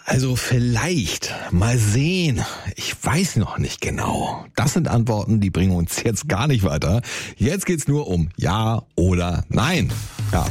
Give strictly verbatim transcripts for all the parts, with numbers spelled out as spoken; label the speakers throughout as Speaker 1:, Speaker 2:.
Speaker 1: Also vielleicht, mal sehen, ich weiß noch nicht genau. Das sind Antworten, die bringen uns jetzt gar nicht weiter. Jetzt geht's nur um Ja oder Nein. Ja.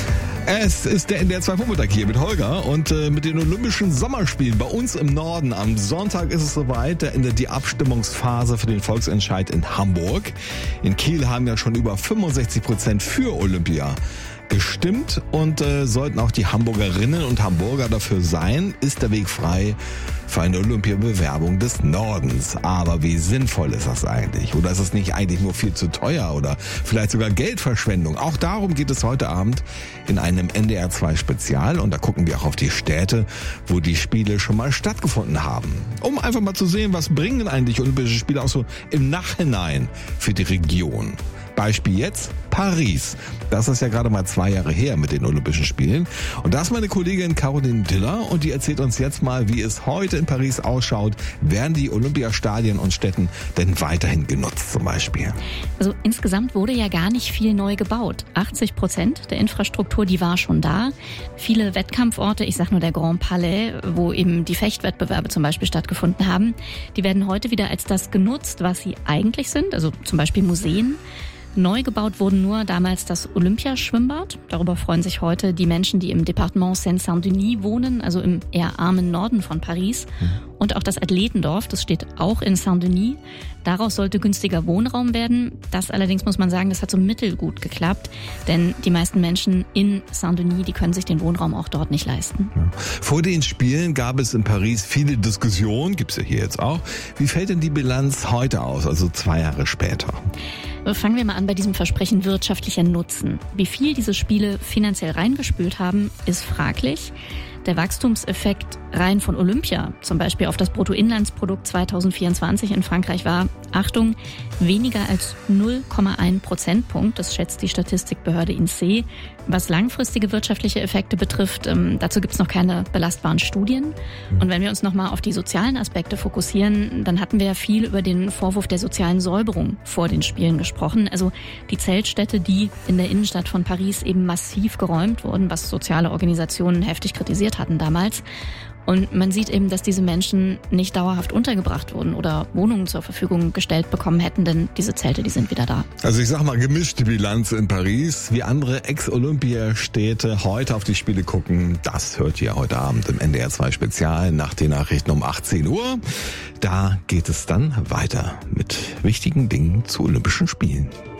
Speaker 1: Es ist der N D R zwei Vormittag hier mit Holger und äh, mit den Olympischen Sommerspielen bei uns im Norden. Am Sonntag ist es soweit, da endet die Abstimmungsphase für den Volksentscheid in Hamburg. In Kiel haben ja schon über fünfundsechzig Prozent für Olympia gestimmt und äh, sollten auch die Hamburgerinnen und Hamburger dafür sein, ist der Weg frei für eine Olympiabewerbung des Nordens. Aber wie sinnvoll ist das eigentlich? Oder ist es nicht eigentlich nur viel zu teuer oder vielleicht sogar Geldverschwendung? Auch darum geht es heute Abend in einem N D R zwei Spezial und da gucken wir auch auf die Städte, wo die Spiele schon mal stattgefunden haben. Um einfach mal zu sehen, was bringen eigentlich Olympische Spiele auch so im Nachhinein für die Region. Beispiel jetzt Paris. Das ist ja gerade mal zwei Jahre her mit den Olympischen Spielen. Und da ist meine Kollegin Caroline Diller und die erzählt uns jetzt mal, wie es heute in Paris ausschaut. Werden die Olympiastadien und Städten denn weiterhin genutzt zum Beispiel?
Speaker 2: Also insgesamt wurde ja gar nicht viel neu gebaut. achtzig Prozent der Infrastruktur, die war schon da. Viele Wettkampforte, ich sag nur der Grand Palais, wo eben die Fechtwettbewerbe zum Beispiel stattgefunden haben, die werden heute wieder als das genutzt, was sie eigentlich sind. Also zum Beispiel Museen. Neu gebaut wurden nur damals das Olympiaschwimmbad. Darüber freuen sich heute die Menschen, die im Departement Seine-Saint-Denis wohnen, also im eher armen Norden von Paris. Mhm. Und auch das Athletendorf, das steht auch in Saint-Denis. Daraus sollte günstiger Wohnraum werden. Das allerdings muss man sagen, das hat so mittelgut geklappt. Denn die meisten Menschen in Saint-Denis, die können sich den Wohnraum auch dort nicht leisten.
Speaker 1: Ja. Vor den Spielen gab es in Paris viele Diskussionen, gibt's ja hier jetzt auch. Wie fällt denn die Bilanz heute aus, also zwei Jahre später?
Speaker 2: Fangen wir mal an bei diesem Versprechen wirtschaftlicher Nutzen. Wie viel diese Spiele finanziell reingespült haben, ist fraglich. Der Wachstumseffekt rein von Olympia, zum Beispiel auf das Bruttoinlandsprodukt zweitausendvierundzwanzig in Frankreich war, Achtung, weniger als null Komma eins Prozentpunkt. Das schätzt die Statistikbehörde I N S E E. Was langfristige wirtschaftliche Effekte betrifft, ähm, dazu gibt es noch keine belastbaren Studien. Und wenn wir uns nochmal auf die sozialen Aspekte fokussieren, dann hatten wir ja viel über den Vorwurf der sozialen Säuberung vor den Spielen gesprochen. Also die Zeltstädte, die in der Innenstadt von Paris eben massiv geräumt wurden, was soziale Organisationen heftig kritisiert hatten damals. Und man sieht eben, dass diese Menschen nicht dauerhaft untergebracht wurden oder Wohnungen zur Verfügung gestellt bekommen hätten, denn diese Zelte, die sind wieder da.
Speaker 1: Also ich sag mal, gemischte Bilanz in Paris. Wie andere Ex-Olympiastädte heute auf die Spiele gucken, das hört ihr heute Abend im N D R zwei Spezial nach den Nachrichten um achtzehn Uhr. Da geht es dann weiter mit wichtigen Dingen zu Olympischen Spielen.